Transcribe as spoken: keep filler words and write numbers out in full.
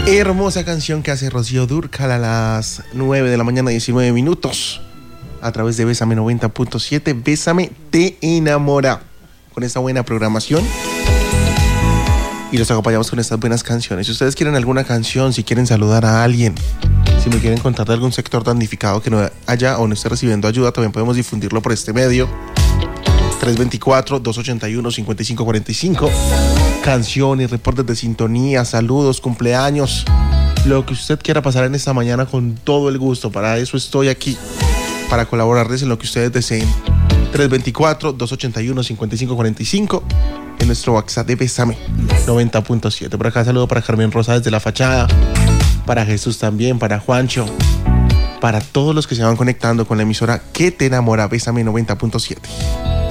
Hermosa canción que hace Rocío Dúrcal a las nueve de la mañana, diecinueve minutos, a través de Bésame noventa punto siete. Bésame te enamora, con esta buena programación. Y los acompañamos con estas buenas canciones. Si ustedes quieren alguna canción, si quieren saludar a alguien, si me quieren contar de algún sector damnificado que no haya o no esté recibiendo ayuda, también podemos difundirlo por este medio. tres dos cuatro, dos ocho uno, cinco cinco cuatro cinco. Canciones, reportes de sintonía, saludos, cumpleaños, lo que usted quiera pasar en esta mañana, con todo el gusto. Para eso estoy aquí, para colaborarles en lo que ustedes deseen. tres dos cuatro, dos ocho uno, cinco cinco cuatro cinco en nuestro WhatsApp de Bésame noventa punto siete. Por acá saludo para Carmen Rosa desde La Fachada, para Jesús también, para Juancho, para todos los que se van conectando con la emisora que te enamora, Bésame noventa punto siete.